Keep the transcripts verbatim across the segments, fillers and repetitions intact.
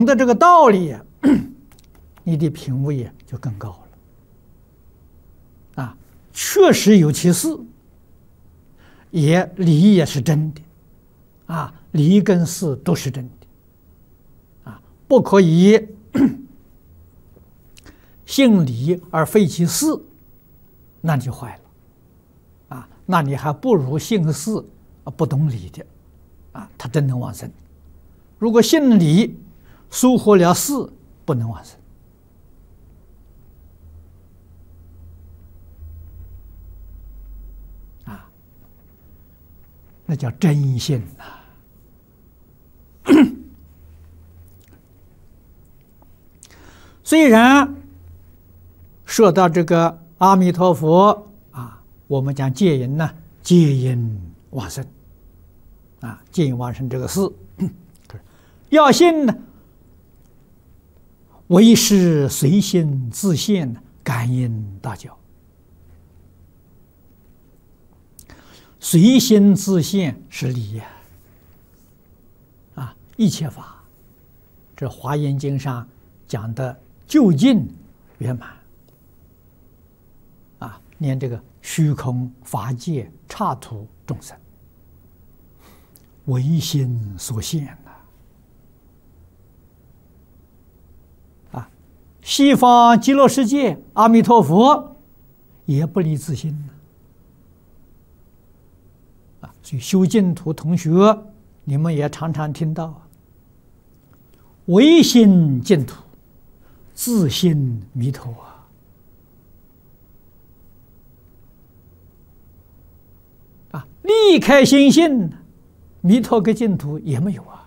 的这个道理呀，你的品位就更高了。啊，确实有其事，也理也是真的，啊，理跟事都是真的，啊，不可以信理而废其事，那就坏了，啊，那你还不如信事啊不懂理的，啊，他真能往生。如果信理收获了事，不能往生。啊，那叫真信呐。虽然说到这个阿弥陀佛啊，我们讲戒淫呢，戒淫往生啊，戒淫往生这个事，要信呢，唯是随心自现，感应大教。随心自现是理呀，啊，一切法，这《华严经》上讲的究竟圆满。啊，念这个虚空法界刹土众生，唯心所现呐。啊，西方极乐世界阿弥陀佛也不离自心呢。啊，所以修净土同学，你们也常常听到，唯心净土，自心弥陀啊。啊，离开心性，弥陀跟净土也没有啊！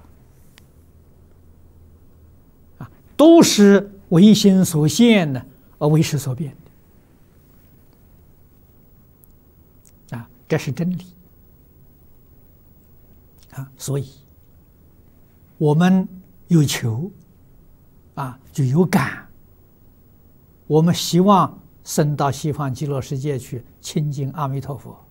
啊，都是唯心所现的，而为识所变的。啊，这是真理。啊，所以我们有求，啊，就有感。我们希望升到西方极乐世界去亲近阿弥陀佛。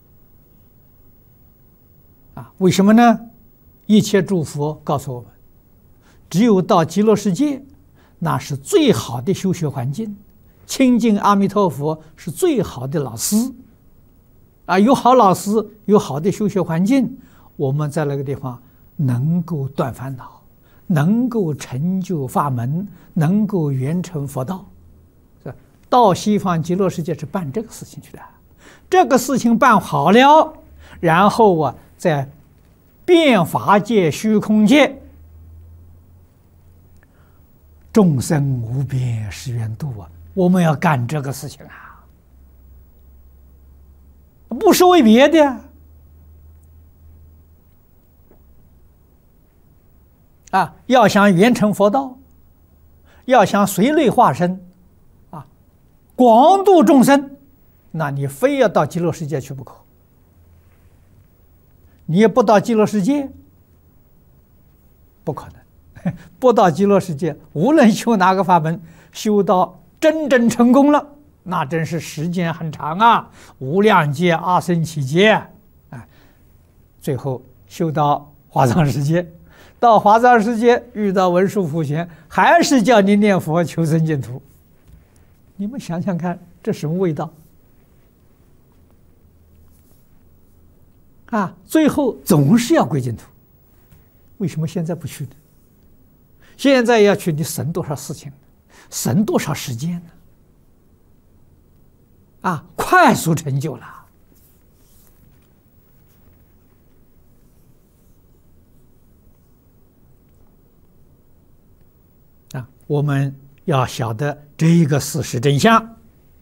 啊，为什么呢？一切诸佛告诉我们，只有到极乐世界，那是最好的修学环境，亲近阿弥陀佛是最好的老师。啊，有好老师，有好的修学环境，我们在那个地方能够断烦恼，能够成就法门，能够圆成佛道。到西方极乐世界是办这个事情去的，这个事情办好了，然后啊，在变法界、虚空界，众生无边誓愿度啊！我们要干这个事情啊，不是为别的啊！要想圆成佛道，要想随类化身啊，广度众生，那你非要到极乐世界去不可。你也不到极乐世界，不可能。不到极乐世界，无论修哪个法门，修到真正成功了，那真是时间很长啊，无量劫、阿僧祇劫，哎，最后修到华藏世界，到华藏世界遇到文殊普贤，还是叫你念佛求生净土。你们想想看，这什么味道？啊，最后总是要归净土。为什么现在不去呢？现在要去，你省多少事情，省多少时间呢？啊，快速成就了。啊，我们要晓得这一个事实真相。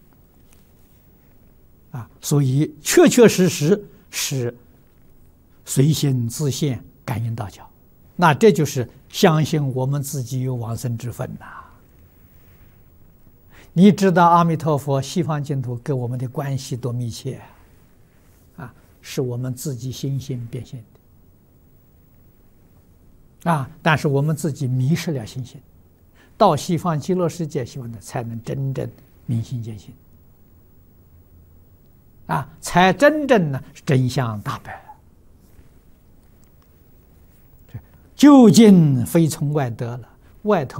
啊，所以确确实实是随心自现，感应道教，那这就是相信我们自己有往生之分呐。你知道阿弥陀佛、西方净土跟我们的关系多密切啊，是我们自己心性变现的啊。但是我们自己迷失了心性，到西方极乐世界，希望呢才能真正明心见性啊，才真正呢真相大白。究竟非从外得了， 外头